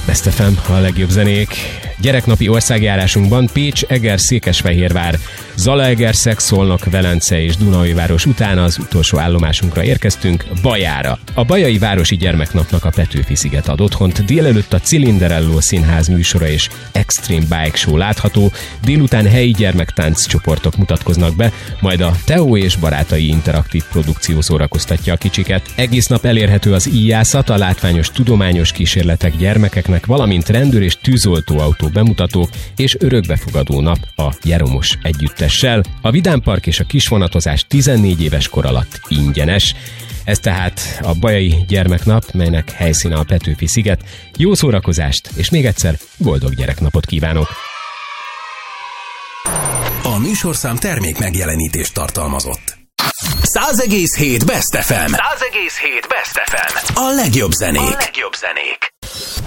Best FM, a legjobb zenék. Gyereknapi országjárásunkban Pécs, Eger, Székesfehérvár, Zalaegerszeg, Szolnok, Velence és Dunaújváros után az utolsó állomásunkra érkeztünk, Bajára. A Bajai Városi Gyermeknapnak a Petőfi-sziget ad otthont, délelőtt a Cilinderelló Színház műsora és Extreme Bike Show látható, délután helyi gyermektánc csoportok mutatkoznak be, majd a Teó és barátai interaktív produkció szórakoztatja a kicsiket. Egész nap elérhető az íjászat, a látványos tudományos kísérletek gyermekeknek, valamint rendőr és tűzoltóautó bemutatók és örökbefogadó nap a Jeromos együttessel. A vidámpark és a kisvonatozás 14 éves kor alatt ingyenes. Ez tehát a Bajai Gyermeknap, melynek helyszíne a Petőfi-sziget. Jó szórakozást, és még egyszer boldog gyereknapot kívánok! A műsorszám termék megjelenítést tartalmazott. 100,7 Best FM. 100,7 Best FM. A legjobb zenék.